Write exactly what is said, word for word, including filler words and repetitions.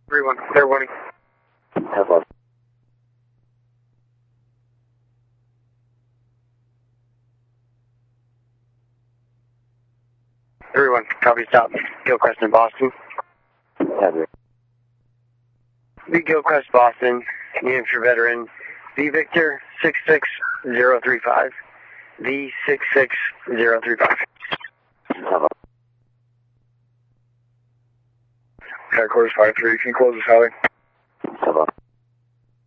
Everyone, fair warning. Hello. Everyone, copy stop. Gilchrist in Boston. Heather. The Gilchrist, Boston, New Hampshire veteran. V Victor six six zero three five. V six six zero three five. Hello. Headquarters five three. Can you close this alley?